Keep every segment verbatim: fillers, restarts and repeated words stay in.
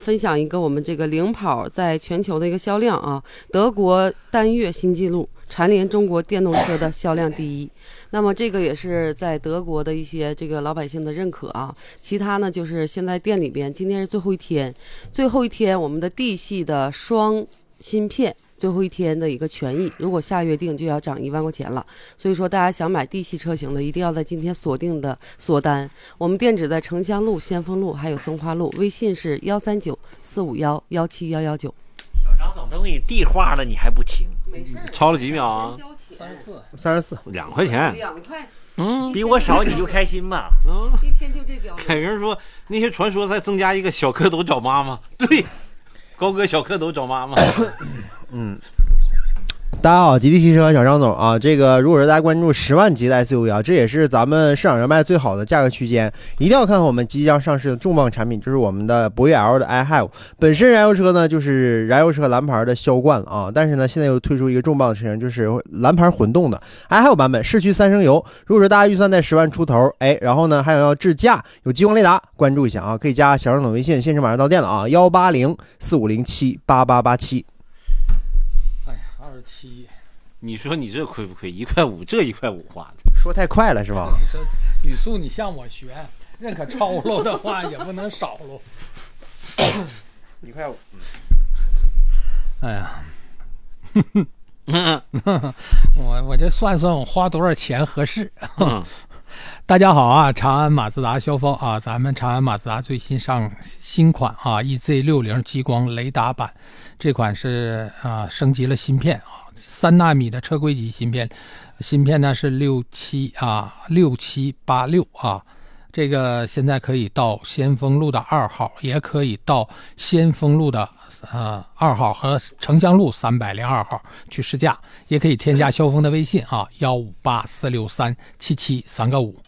分享一个我们这个领跑在全球的一个销量啊，德国单月新纪录，蝉联中国电动车的销量第一。那么这个也是在德国的一些这个老百姓的认可啊。其他呢，就是现在店里边今天是最后一天，最后一天我们的 D 系的双芯片。最后一天的一个权益，如果下月定就要涨一万块钱了，所以说大家想买 D 系车型的，一定要在今天锁定的锁单。我们店址在城乡路、先锋路还有松花路，微信是幺三九四五幺幺七幺幺九。 小张总都给你递话了，你还不停？ 没事， 超了几秒啊？ 三十四， 三十四， 两块钱， 两块。 嗯，比我少你就开心吧。 嗯，一天就这标准。 凯明说那些传说再增加一个小蝌蚪找妈妈，对，高哥小蝌蚪找妈妈。 嗯，大家好，吉利汽车小张总啊，这个如果说大家关注十万级的 S U V 啊，这也是咱们市场上卖最好的价格区间，一定要看看我们即将上市的重磅产品，就是我们的博越 L 的 I Have。本身燃油车呢就是燃油车蓝牌的销冠了啊，但是呢现在又推出一个重磅的车型，就是蓝牌混动的 I Have 版本，市区三升油。如果说大家预算在十万出头，哎，然后呢还有要智驾，有激光雷达，关注一下啊，可以加小张总微信，现车马上到店了啊，幺八零四五零七八八八七。 哎呀，二十七， 你说你这亏不亏？一块五，这一块五花的， 说太快了是吧？ 语速你向我学，认可超喽的话也不能少喽。 一块五。 哎呀，我我这算算我花多少钱合适。大家好啊，长安马自达肖峰啊，咱们长安马自达最新上新款啊 E Z 六十 激光雷达版，这款是啊升级了芯片啊，三纳米的车规级芯片，芯片呢是六七啊六七八六啊，这个现在可以到先锋路的二号，也可以到先锋路的呃二号和城乡路三百零二号去试驾，也可以添加肖峰的微信啊幺五八四六三七七三个五。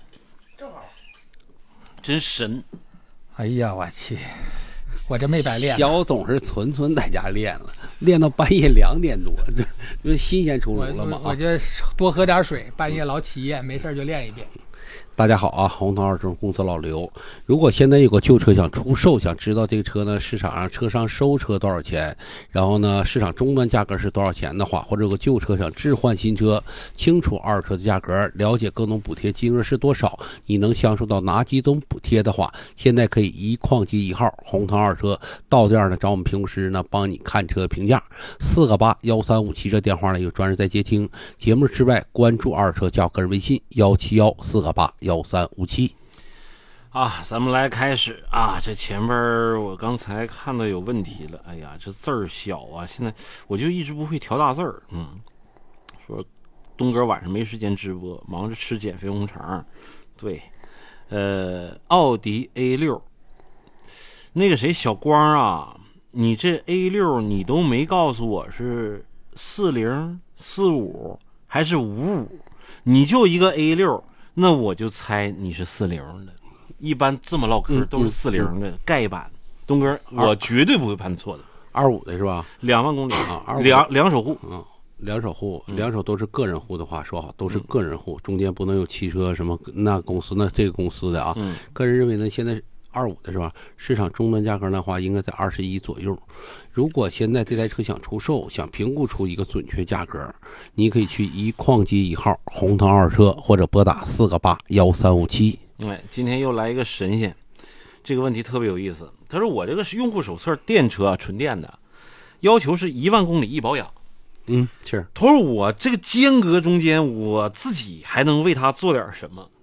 真神！ 哎呀，我去，我这没白练。 小总是纯纯在家练了，练到半夜两点多，这这是新鲜出炉了嘛？ 我我这多喝点水，半夜老起夜，没事就练一遍。 大家好啊，红桃二手公司老刘。如果现在有个旧车想出售，想知道这个车呢市场上车商收车多少钱，然后呢市场终端价格是多少钱的话，或者有个旧车想置换新车，清楚二手车的价格，了解各种补贴金额是多少，你能享受到哪几种补贴的话，现在可以一矿机一号红桃二车到店呢找我们评估师呢帮你看车评价，四个八幺三五七这电话呢有专人在接听。节目之外关注二手车加个人微信幺七幺四个八幺三五七。 啊，咱们来开始啊！这前边我刚才看到有问题了，哎呀，这字儿小啊！现在我就一直不会调大字儿。嗯，说东哥晚上没时间直播，忙着吃减肥红肠。对，呃，奥迪 A 六，那个谁，小光啊，你这 A 六你都没告诉我是四零、四五还是五五，你就一个 A 六。那我就猜你是四零的，一般这么唠嗑都是四零的、嗯嗯、盖板。东哥，我绝对不会判错的。 二五的是吧？ 两万公里啊，二两两手户， 嗯，两手户，两手都是个人户的话说好，都是个人户，中间不能有汽车什么那公司那这个公司的啊。嗯，个人认为呢，现在二五的是吧？市场终端价格的话，应该在二十一左右。如果现在这台车想出售，想评估出一个准确价格，你可以去一矿机一号红藤二车，或者拨打四个八幺三五七。 哎，今天又来一个神仙，这个问题特别有意思。他说我这个是用户手册，电车啊，纯电的，要求是一万公里一保养。 嗯，是。 他说我这个间隔中间，我自己还能为他做点什么？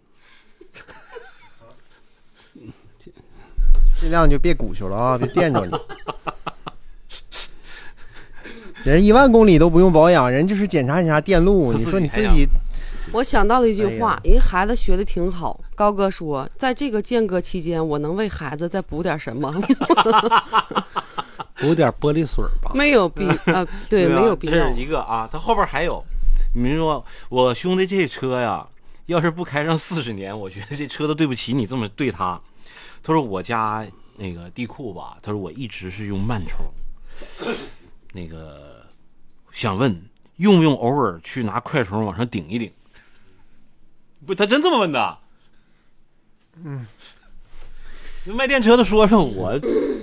尽量就别鼓秋了啊，别垫着你。人一万公里都不用保养，人就是检查检查电路。你说你自己， 我想到了一句话，人孩子学的挺好。高哥说，在这个间隔期间，我能为孩子再补点什么？ 补点玻璃水吧。 没有必啊，对，没有必要。 这是一个啊，他后边还有。你说我兄弟这车呀，要是不开上四十年，我觉得这车都对不起你这么对他。他说我家那个地库吧，他说我一直是用慢充，那个想问用不用偶尔去拿快充往上顶一顶？不，他真这么问的。嗯，卖电车的说上我